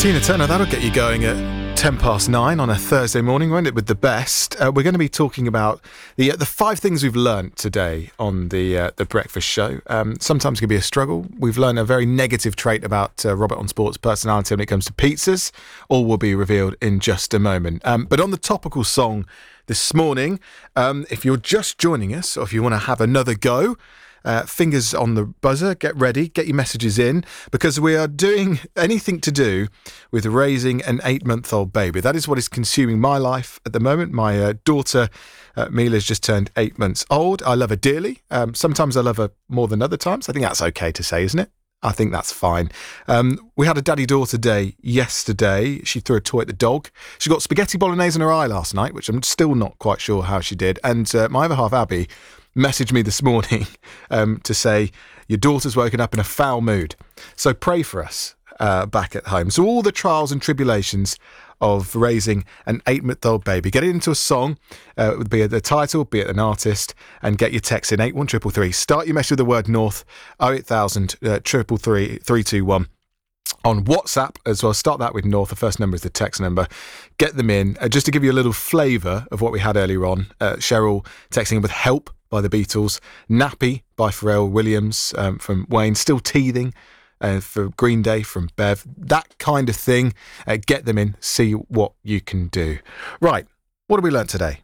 Tina Turner, that'll get you going at 9:10 on a Thursday morning, won't it, with the best. We're going to be talking about the 5 things we've learnt today on the breakfast show. Sometimes it can be a struggle. We've learned a very negative trait about Robert on Sport's personality when it comes to pizzas. All will be revealed in just a moment. But on the topical song this morning, if you're just joining us or if you want to have another go, fingers on the buzzer, get ready, get your messages in, because we are doing anything to do with raising an 8-month-old baby. That is what is consuming my life at the moment. My daughter, Mila's just turned 8 months old. I love her dearly. Sometimes I love her more than other times. I think that's okay to say, isn't it? I think that's fine. We had a daddy-daughter day yesterday. She threw a toy at the dog. She got spaghetti bolognese in her eye last night, which I'm still not quite sure how she did. And my other half, Abby, messaged me this morning to say, your daughter's woken up in a foul mood. So pray for us back at home. So all the trials and tribulations of raising an 8-month-old baby. Get it into a song, be it the title, be it an artist, and get your text in 81333. Start your message with the word North, 08000 333 321. On WhatsApp as well, start that with North. The first number is the text number. Get them in. Just to give you a little flavour of what we had earlier on, Cheryl texting with Help by the Beatles, Nappy by Pharrell Williams from Wayne, Still Teething for Green Day from Bev, that kind of thing. Get them in, see what you can do. Right, what have we learnt today?